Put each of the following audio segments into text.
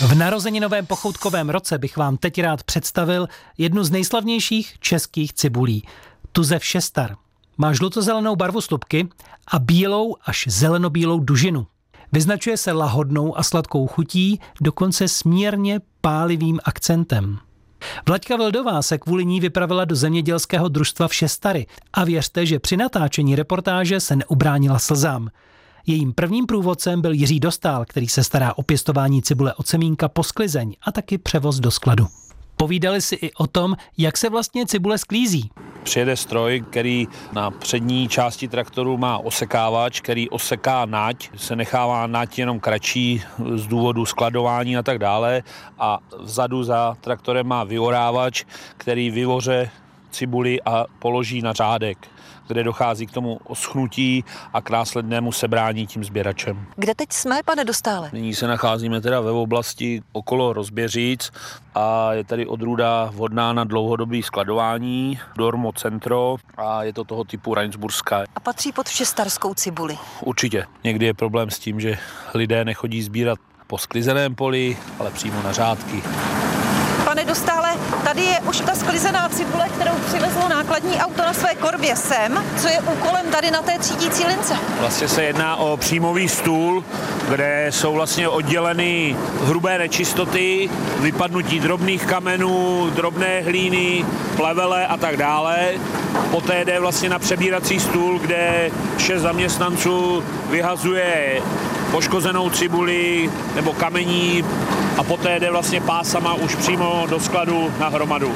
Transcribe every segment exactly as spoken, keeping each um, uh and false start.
V narozeninovém pochoutkovém roce bych vám teď rád představil jednu z nejslavnějších českých cibulí. Tu ze Všestar. Má žlutozelenou barvu slupky a bílou až zelenobílou dužinu. Vyznačuje se lahodnou a sladkou chutí, dokonce smírně pálivým akcentem. Vlaďka Vildová se kvůli ní vypravila do zemědělského družstva Všestary a věřte, že při natáčení reportáže se neubránila slzám. Jejím prvním průvodcem byl Jiří Dostál, který se stará o pěstování cibule od semínka po sklizeň a taky převoz do skladu. Povídali si i o tom, jak se vlastně cibule sklízí. Přijede stroj, který na přední části traktoru má osekávač, který oseká nať, se nechává nať jenom kratší z důvodu skladování a tak dále a vzadu za traktorem má vyorávač, který vyvoře cibuli a položí na řádek, kde dochází k tomu oschnutí a k následnému sebrání tím sběračem. Kde teď jsme, pane Dostále? Nyní se nacházíme teda ve oblasti okolo Rozběříc a je tady odrůda vhodná na dlouhodobé skladování, Dormo Centro, a je to toho typu Rajnsburská. A patří pod všestarskou cibuli? Určitě. Někdy je problém s tím, že lidé nechodí sbírat po sklizeném poli, ale přímo na řádky. Pane Dostále, tady je už ta sklizená cibule, kterou přivezlo nákladní auto na své korbě sem. Co je úkolem tady na té třídící lince? Vlastně se jedná o příjmový stůl, kde jsou vlastně odděleny hrubé nečistoty, vypadnutí drobných kamenů, drobné hlíny, plevele a tak dále. Poté jde vlastně na přebírací stůl, kde šest zaměstnanců vyhazuje poškozenou cibuli nebo kamení a poté jde vlastně pásama už přímo do skladu na hromadu.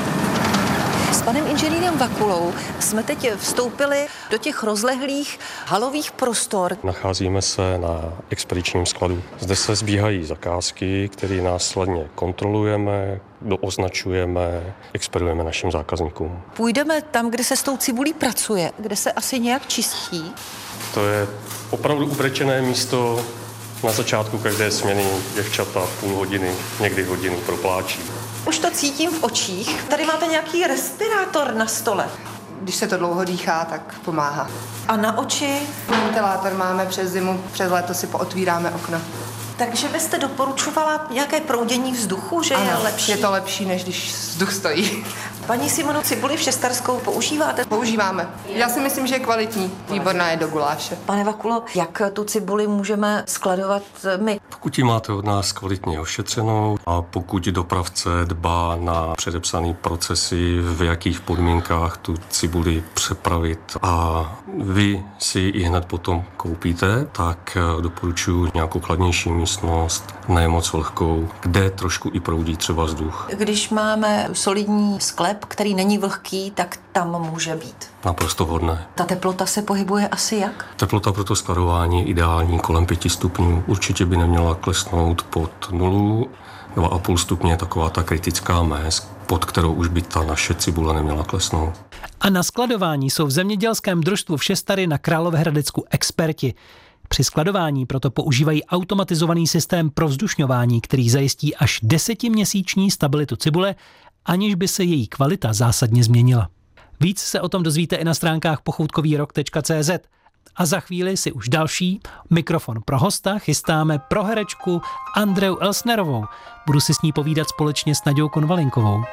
S panem inženýrem Vakulou jsme teď vstoupili do těch rozlehlých halových prostor. Nacházíme se na expedičním skladu. Zde se sbíhají zakázky, které následně kontrolujeme, dooznačujeme, expedujeme našim zákazníkům. Půjdeme tam, kde se s tou cibulí pracuje, kde se asi nějak čistí. To je opravdu ubrečené místo. Na začátku každé směny děvčata půl hodiny, někdy hodinu propláčí. Už to cítím v očích. Tady máte nějaký respirátor na stole. Když se to dlouho dýchá, tak pomáhá. A na oči? Ventilátor máme přes zimu, přes léto si pootvíráme okna. Takže byste doporučovala nějaké proudění vzduchu, že ano, je lepší? je to lepší, než když vzduch stojí. Paní Simonu, cibuli všestarskou používáte? Používáme. Já si myslím, že je kvalitní. Výborná je do guláše. Pane Vakulo, jak tu cibuli můžeme skladovat my? Pokud ji máte od nás kvalitně ošetřenou a pokud dopravce dbá na předepsané procesy, v jakých podmínkách tu cibuli přepravit a vy si ji hned potom koupíte, tak doporučuji nějakou chladnější místnost, ne moc vlhkou, kde trošku i proudí třeba vzduch. Když máme solidní sklep, který není vlhký, tak tam může být. Naprosto vhodné. Ta teplota se pohybuje asi jak? Teplota pro to skladování je ideální kolem pěti stupňů. Určitě by neměla klesnout pod nulu. dva a půl stupně je taková ta kritická mez, pod kterou už by ta naše cibule neměla klesnout. A na skladování jsou v zemědělském družstvu Všestary na Královéhradecku experti. Při skladování proto používají automatizovaný systém provzdušňování, který zajistí až desetiměsíční stabilitu cibule, aniž by se její kvalita zásadně změnila. Víc se o tom dozvíte i na stránkách pochoutkový rok tečka cé zet. A za chvíli si už další mikrofon pro hosta chystáme pro herečku Andreu Elsnerovou. Budu si s ní povídat společně s Naďou Konvalinkovou.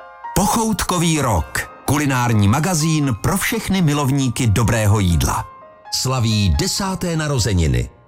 Pochoutkový rok. Kulinární magazín pro všechny milovníky dobrého jídla. Slaví desáté narozeniny.